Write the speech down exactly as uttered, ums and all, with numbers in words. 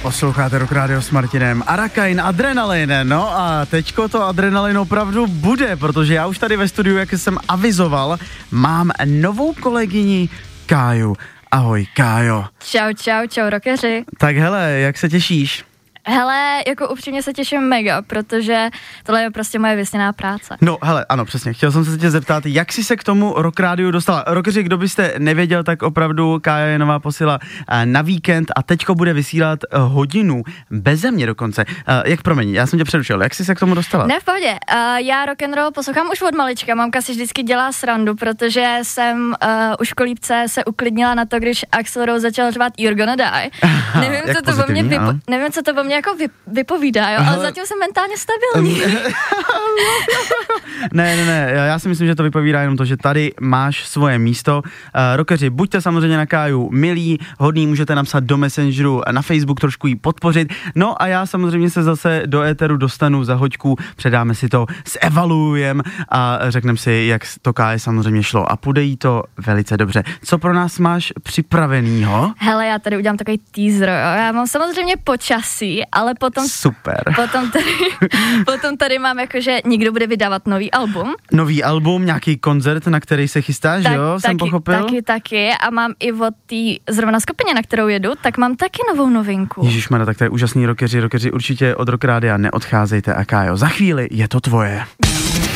Posloucháte Rock Radio s Martinem. Arakain, adrenalin. No a teďko to adrenalin opravdu bude, protože já už tady ve studiu, jak jsem avizoval, mám novou kolegyni Káju. Ahoj, Kájo. Čau, čau, čau, rockeři. Tak hele, jak se těšíš? Hele, jako upřímně se těším mega, protože tohle je prostě moje vysněná práce. No, hele, ano, přesně. Chtěl jsem se tě zeptat, jak jsi se k tomu Rock Rádiu dostala? Rockeři, kdo byste nevěděl, tak opravdu Kája je nová posila na víkend a teďko bude vysílat hodinu beze mě dokonce. Jak promiň, já jsem tě přerušil, jak jsi se k tomu dostala? Ne, v pohodě. Uh, já rock and roll poslouchám už od malička, mamka si vždycky dělá srandu, protože jsem uh, u školípce se uklidnila na to, když Axl Rose začal řvát You're gonna die. nevím, co to po mě vypo- nevím, co to po mě jako vypovídá, jo, ale zatím jsem mentálně stabilní. ne, ne, ne, já si myslím, že to vypovídá jenom to, že tady máš svoje místo. Uh, rockeři, buďte samozřejmě na Káju milí, hodný, můžete napsat do Messengeru, na Facebook trošku jí podpořit. No a já samozřejmě se zase do éteru dostanu za hoďku, předáme si to, zevaluujeme a řekneme si, jak to Káje samozřejmě šlo a půjde jí to velice dobře. Co pro nás máš připravenýho? Hele, já tady udělám takový teaser, jo. Já mám samozřejmě počasí, ale potom, super. Potom tady, potom tady mám jakože někdo bude vydávat nový album. Nový album, nějaký koncert, na který se chystáš, tak, jo? Jsem taky, pochopil. Taky, taky. A mám i od té zrovna skupině, na kterou jedu, tak mám taky novou novinku. Ježišmarja, tak to je úžasný, rockeři, rockeři, určitě od Rock Rádia neodcházejte a Kájo, za chvíli je to tvoje.